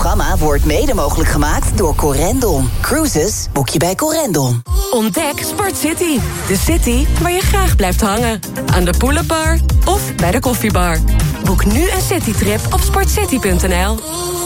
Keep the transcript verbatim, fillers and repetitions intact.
programma wordt mede mogelijk gemaakt door Corendon. Cruises boek je bij Corendon. Ontdek Sport City. De city waar je graag blijft hangen. Aan de Poulenbar of bij de koffiebar. Boek nu een citytrip op sportcity punt n l.